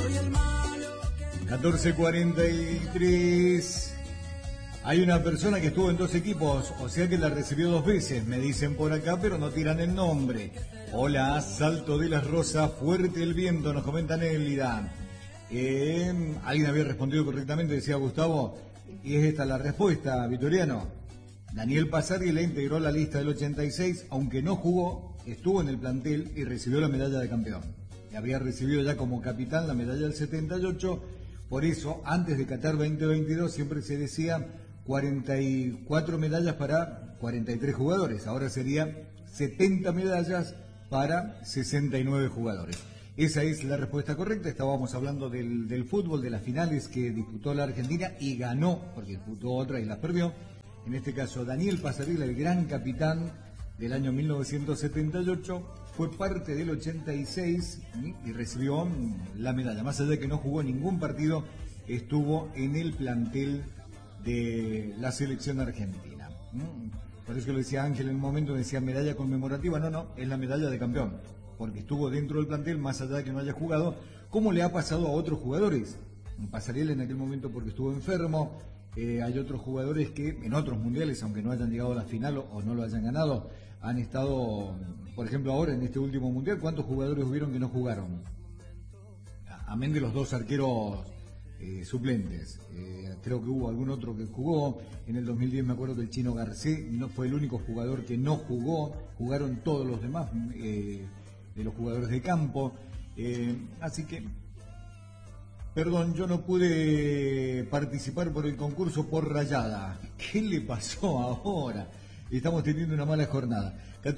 14:43. Hay una persona que estuvo en 2 equipos, o sea que la recibió 2 veces, me dicen por acá, pero no tiran el nombre. Hola, Salto de las Rosas, fuerte el viento, nos comenta Nélida. Alguien había respondido correctamente, decía Gustavo, y es esta la respuesta, Vitoriano. Daniel Passarri la integró a la lista del 86, aunque no jugó, estuvo en el plantel y recibió la medalla de campeón. Y había recibido ya como capitán la medalla del 78, por eso, antes de Qatar 2022 siempre se decía 44 medallas para 43 jugadores, ahora sería 70 medallas para 69 jugadores. Esa es la respuesta correcta. Estábamos hablando del fútbol, de las finales que disputó la Argentina y ganó, porque disputó otra y las perdió. En este caso, Daniel Passarri, el gran capitán del año 1978, fue parte del 86 y recibió la medalla. Más allá de que no jugó ningún partido, estuvo en el plantel de la selección argentina. Por eso lo decía Ángel en un momento, decía medalla conmemorativa. No, es la medalla de campeón, porque estuvo dentro del plantel, más allá de que no haya jugado, como le ha pasado a otros jugadores. Passarri en aquel momento porque estuvo enfermo. Hay otros jugadores que en otros mundiales, aunque no hayan llegado a la final o no lo hayan ganado, han estado, por ejemplo ahora en este último mundial, ¿cuántos jugadores hubieron que no jugaron? Amén de los 2 arqueros suplentes. Creo que hubo algún otro que jugó. En el 2010 me acuerdo que el Chino Garcés no fue el único jugador que no jugó, jugaron todos los demás de los jugadores de campo. Así que, perdón, yo no pude participar por el concurso por rayada. ¿Qué le pasó ahora? Estamos teniendo una mala jornada.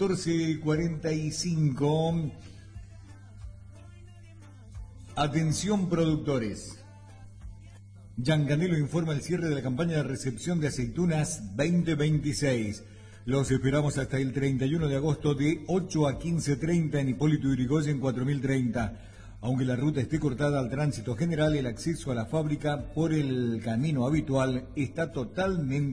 14:45. Atención, productores. Giancanelo informa el cierre de la campaña de recepción de aceitunas 2026. Los esperamos hasta el 31 de agosto de 8 a 15:30 en Hipólito Yrigoyen 4030. Aunque la ruta esté cortada al tránsito general, el acceso a la fábrica por el camino habitual está totalmente